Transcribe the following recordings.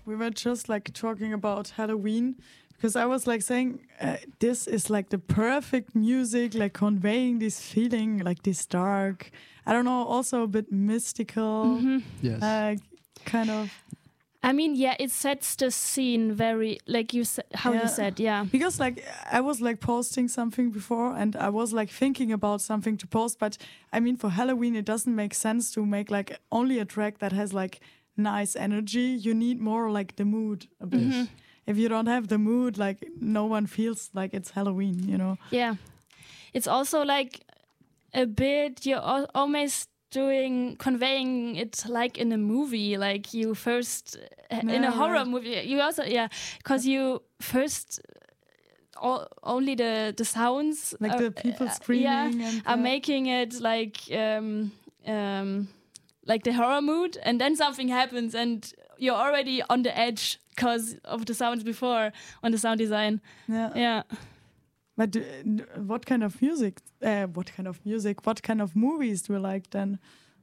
we were just like talking about Halloween because I was like saying this is like the perfect music, like conveying this feeling, like this dark. I don't know, also a bit mystical. Yes. Kind of. I mean, yeah, it sets the scene very, like you said, you said, yeah. Because like I was like posting something before and I was like thinking about something to post, but I mean for Halloween it doesn't make sense to make like only a track that has like nice energy. You need more like the mood a bit. If you don't have the mood, like no one feels like it's Halloween, you know? Yeah. It's also like a bit, you're almost conveying it like in a movie, like you first in a horror movie you also because you first only the sounds like the people screaming and are making it like the horror mood, and then something happens and you're already on the edge because of the sounds before on the sound design. But what kind of music? What kind of movies do you like then?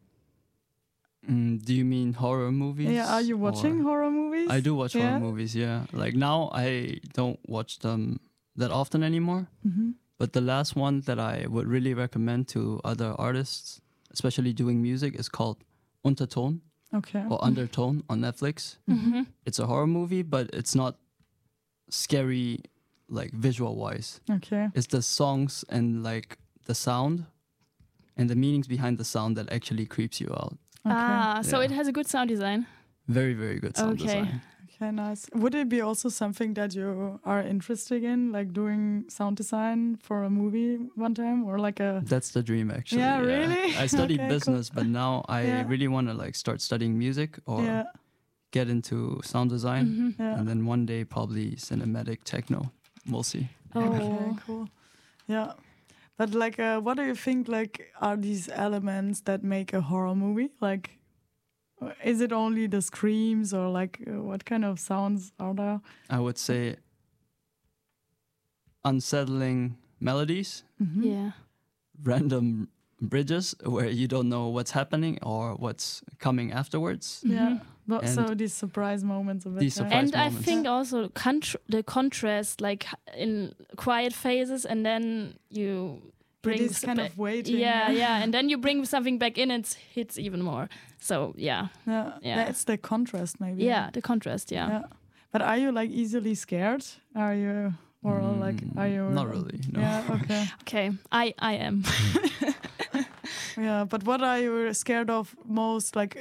Do you mean horror movies? Yeah, are you watching horror movies? I do watch horror movies, yeah. Like now I don't watch them that often anymore. But the last one that I would really recommend to other artists, especially doing music, is called Unterton or Undertone on Netflix. It's a horror movie, but it's not scary like visual wise. It's the songs and like the sound and the meanings behind the sound that actually creeps you out. So it has a good sound design. Very, very good sound design. Okay, nice. Would it be also something that you are interested in, like doing sound design for a movie one time, or like a? That's the dream, actually. Yeah, really. I studied business, but now I really want to like start studying music or get into sound design, and then one day probably cinematic techno. We'll see. Okay, cool. Yeah. But like, what do you think like are these elements that make a horror movie? Like, is it only the screams or like what kind of sounds are there? I would say unsettling melodies. Random bridges where you don't know what's happening or what's coming afterwards. So these surprise moments of it. I think also the contrast, like in quiet phases, and then you bring this kind of waiting. And then you bring something back in and it hits even more. So it's the contrast maybe. The contrast. But are you like easily scared? Are you are you? Not really. No. Yeah. Okay. I am. Yeah, but what are you scared of most? Like